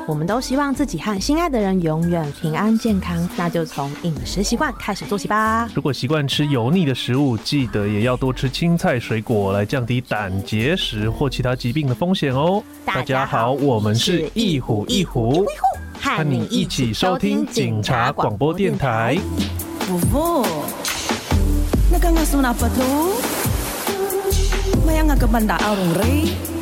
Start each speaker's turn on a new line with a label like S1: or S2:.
S1: 我们都希望自己和心爱的人永远平安健康，那就从饮食习惯开始做起吧。
S2: 如果习惯吃油腻的食物，记得也要多吃青菜水果，来降低胆结石或其他疾病的风险哦。大家好，我们是一虎一虎，和你一起收听警察广播电台。
S3: Vovo, nagkangasunapatu. Maya nga kabanda arong ray.